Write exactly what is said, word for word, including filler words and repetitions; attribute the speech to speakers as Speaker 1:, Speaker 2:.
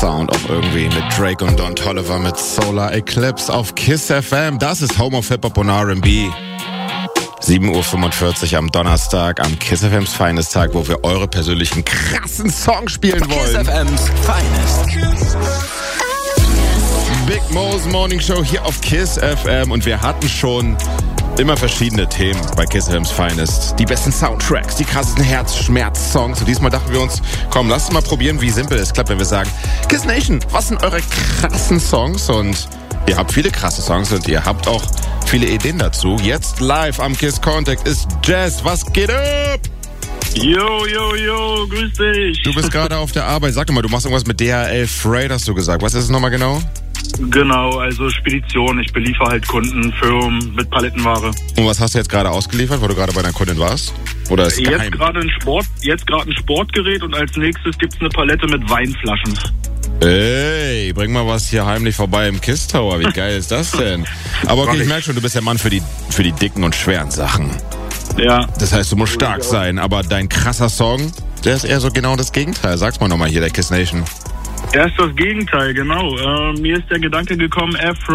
Speaker 1: Sound auch irgendwie mit Drake und Don Toliver mit Solar Eclipse auf KISS F M. Das ist Home of Hip-Hop und R and B. sieben Uhr fünfundvierzig am Donnerstag, am KISS F Ms Finest-Tag, wo wir eure persönlichen krassen Songs spielen wollen.
Speaker 2: KISS F Ms Finest.
Speaker 1: Big Mo's Morning Show hier auf KISS F M und wir hatten schon immer verschiedene Themen bei KISS F Ms Finest. Die besten Soundtracks, die krassesten Herzschmerz-Songs. Und diesmal dachten wir uns, komm, lasst uns mal probieren, wie simpel es klappt, wenn wir sagen, KISS Nation, was sind eure krassen Songs? Und ihr habt viele krasse Songs und ihr habt auch viele Ideen dazu. Jetzt live am KISS Contact ist Jazz. Was geht ab?
Speaker 3: Yo, yo, yo, grüß dich.
Speaker 1: Du bist gerade auf der Arbeit. Sag doch mal, du machst irgendwas mit D H L Freight, hast du gesagt. Was ist es nochmal genau?
Speaker 3: Genau, also Spedition. Ich beliefer halt Kunden, Firmen mit Palettenware.
Speaker 1: Und was hast du jetzt gerade ausgeliefert, wo du gerade bei deiner Kundin warst? Oder ist geheim?
Speaker 3: Jetzt gerade ein Sport, jetzt gerade ein Sportgerät und als nächstes gibt's eine Palette mit Weinflaschen.
Speaker 1: Ey, bring mal was hier heimlich vorbei im KISS Tower. Wie geil ist das denn? Aber okay, ich merke schon, du bist der Mann für die, für die dicken und schweren Sachen.
Speaker 3: Ja.
Speaker 1: Das heißt, du musst stark sein, aber dein krasser Song, der ist eher so genau das Gegenteil. Sag's mal nochmal hier, der KISS Nation.
Speaker 3: Er ist das Gegenteil, genau. Äh, mir ist der Gedanke gekommen, Afro